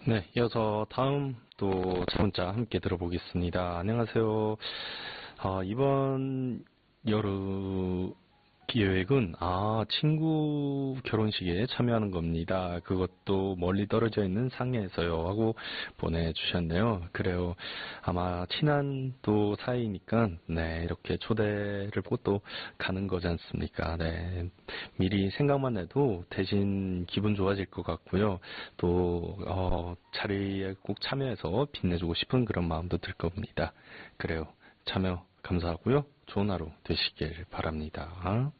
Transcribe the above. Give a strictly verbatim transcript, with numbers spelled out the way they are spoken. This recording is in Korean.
네, 이어서 다음 또 문자 함께 들어보겠습니다. 안녕하세요. 아, 이번 여름 계획은 아 친구 결혼식에 참여하는 겁니다. 그것도 멀리 떨어져 있는 상해에서요 하고 보내주셨네요. 그래요. 아마 친한 또 사이니까 네 이렇게 초대를 보고 또 가는 거지 않습니까? 네 미리 생각만 해도 대신 기분 좋아질 것 같고요. 또 어, 자리에 꼭 참여해서 빛내주고 싶은 그런 마음도 들 겁니다. 그래요. 참여 감사하고요. 좋은 하루 되시길 바랍니다.